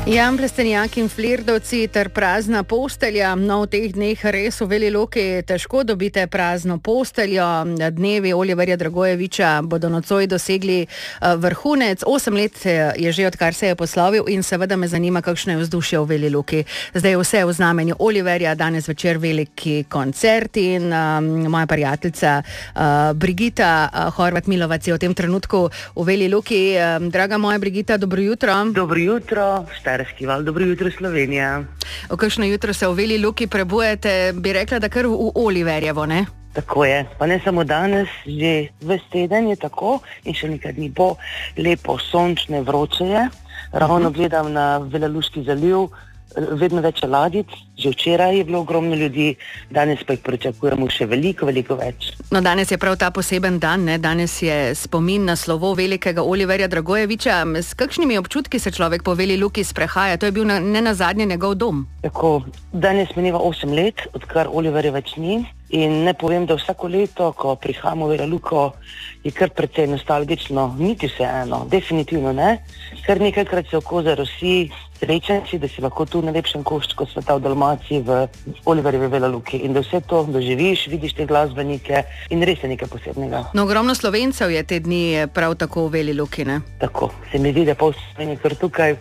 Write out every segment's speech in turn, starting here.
Jan Plestenjak in Flirdovci ter prazna postelja. No, v teh dneh res v Veli Luki težko dobite prazno posteljo. Dnevi Oliverja Dragojeviča bodo nocoj dosegli vrhunec. 8 let je že, odkar se je poslovil, in seveda me zanima, kakšno je vzdušje v Veli Luki. Zdaj je vse v znamenju Oliverja, danes večer veliki koncert in moja prijateljica Brigita Horvat Milovac je v tem trenutku v Veli Luki. Draga moja Brigita, dobro jutro. Dobro jutro, Štajerski val, dobro jutro Slovenija. V kakšno jutro se v Veli Luki prebujete, bi rekla, da kar v Oliverjevo, ne? Tako je, pa ne samo danes, že ves teden je tako in še nekaj dni bo lepo, sončne, vroče je. Ravno gledam na Veleluški zaliv, vedno več ladjic, že včeraj je bilo ogromno ljudi, danes pa jih pričakujemo še veliko, veliko več. No, danes je prav ta poseben dan, ne? Danes je spomin na slovo velikega Oliverja Dragojeviča. S kakšnimi občutki se človek po Veli Luki sprehaja? To je bil ne nazadnje njegov dom. Tako, danes mineva 8 let, odkar Oliverja več ni. In ne povem, da vsako leto, ko prihajamo v Velo Luko, je kar precej nostalgično, niti vseeno, definitivno ne. Kar nekajkrat se oko zarosi srečenci, da si lahko tu na lepšem koščku sveta v Dalmaciji v Oliverjevi Velo Luki in da vse to doživiš, vidiš te glasbenike in res je nekaj posebnega. No, ogromno Slovencev je te dni prav tako v Veli Luki, ne? Tako, se mi zdi, da pol Slovenije kar tukaj.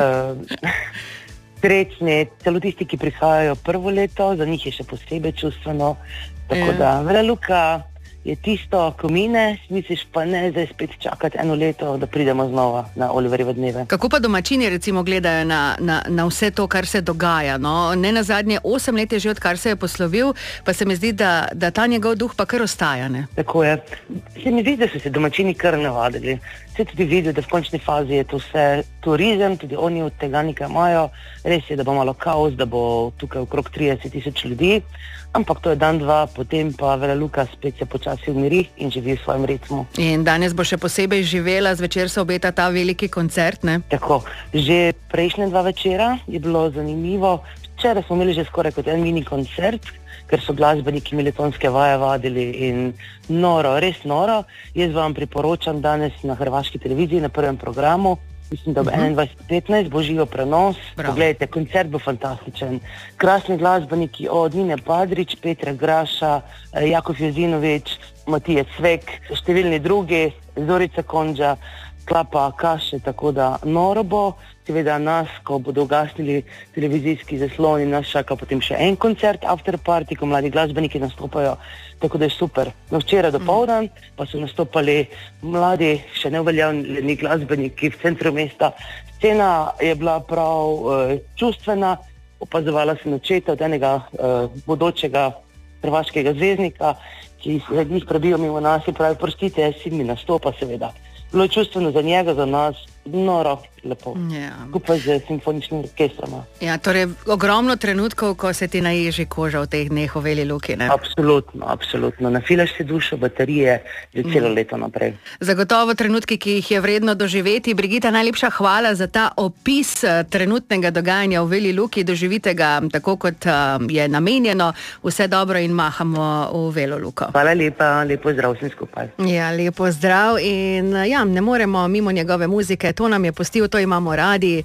Srečni, celo tisti, ki prihajajo prvo leto, za njih je še posebej čustveno. Tako da Vela Luka je tisto, ko mine, misliš pa ne zdaj spet čakati eno leto, da pridemo znova na Oliverjeve dneve. Kako pa domačini recimo gledajo na vse to, kar se dogaja? No? Ne nazadnje 8 let je že, odkar se je poslovil, pa se mi zdi, da ta njegov duh pa kar ostaja, ne? Tako je. Se mi zdi, da so se domačini kar navadili. Vse tudi vidijo, da v končni fazi je to vse turizem, tudi oni od tega nekaj imajo. Res je, da bo malo kaos, da bo tukaj okrog 30,000 ljudi, ampak to je dan, dva, potem pa Vela Luka spet se počasi umiri in živi v svojem ritmu. In danes bo še posebej živela, zvečer se obeta ta veliki koncert, ne? Tako, že prejšnje 2 večera je bilo zanimivo. Včeraj smo imeli že skoraj kot en mini koncert, ker so glasbeniki militonske vaje vadili in noro, res noro. Jaz vam priporočam danes na hrvaški televiziji, na prvem programu, mislim, da ob 21:15 bo živo prenos. Bravo. Poglejte, koncert bo fantastičen. Krasni glasbeniki od Nine Padrič, Petra Graša, Jakov Jozinovič, Matija Cvek, številni drugi, Zorica Konđa, Klapa Kaše, tako da noro bo. Seveda nas, ko bodo ugasnili televizijski zasloni, nas čaka potem še en koncert, after party, ko mladi glasbeniki nastopajo, tako da je super. No, včeraj dopoldan pa so nastopali mladi, še neuveljavljeni glasbeniki v centru mesta. Scena je bila prav čustvena, opazovala sem očeta od enega bodočega hrvaškega zvezdnika, ki se njih prebijo mimo nas in pravi, prostite, sin mi nastopa seveda. Bilo je čustveno za njega, za nas, noro, lepo. Skupaj z simfoničnim orkestrom. Ja, torej ogromno trenutkov, ko se ti naježi koža v teh dneh v Veli Luki, ne? Absolutno, absolutno. Nafilaš si dušo, baterije že celo leto naprej. Zagotovo trenutki, ki jih je vredno doživeti. Brigita, najlepša hvala za ta opis trenutnega dogajanja v Veli Luki. Doživite ga tako, kot je namenjeno. Vse dobro in mahamo v Velo Luko. Hvala lepa, lepo zdrav vsem skupaj. Ja, lepo zdrav in ja, ne moremo mimo njegove muzike, to nam je pustil, to imamo radi.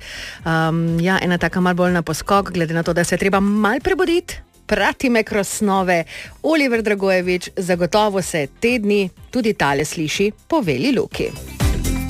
Ja, ena taka malo bolj na poskok, glede na to, da se je treba malo prebuditi. Prati me kroz snove. Oliver Dragojevič, zagotovo se te dni tudi tale sliši po Veli Luki.